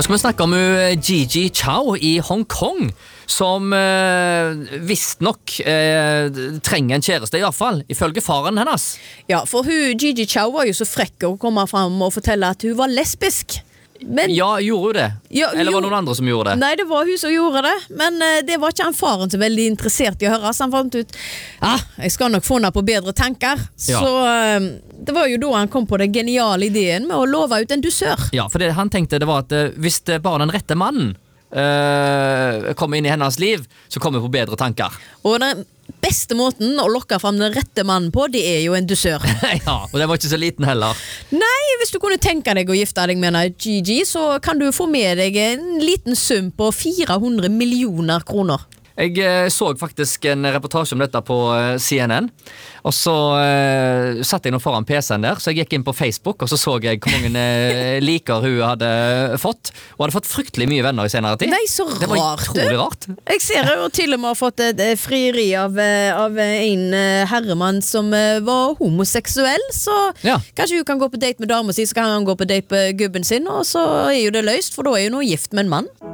Nå skal vi snakke om Gigi Chao I Hongkong, som visst nok trenger en kjæreste, I hvert fall, ifølge faren hennes. Ja, for Gigi Chao var jo så frekk å komme frem og fortelle at hun var lesbisk. Men, Ja, gjorde hun det? Ja, Eller var det noen andre som gjorde det? Nei, det var hun som gjorde det. Men det var ikke han faren så veldig interessert I å høre. Så han fant ut jeg skal nok få henne på bedre tanker. Ja. Så det var jo da han kom på den geniale ideen med å love ut en dusør. Ja, for det han tenkte det var at hvis det bare den rette mannen kommer inn I hennes liv, så kommer hun på bedre tanker. Og den beste måten å lokke frem den rette mannen på, det jo en dusør. Ja, og den var ikke så liten heller. Nei, hvis du kunne tenke deg å gifte deg med en Gigi, så kan du få med deg en liten sum på 400 millioner kroner. Jeg så faktisk en reportasje om dette på CNN, og så satt jeg nå foran PC-en der, så jeg gikk inn på Facebook, og så jeg hvor mange liker hun hadde fått, og hadde fått fryktelig mye venner I senere tid. Nei, så rart. Det var utrolig rart. Jeg ser jo til og med har fått et frieri av en herremann som var homoseksuell, så Ja. kanskje hun kan gå på date med damen sin, så kan han gå på date med gubben sin, og så jo det løst, for da jo noe gift med en mann.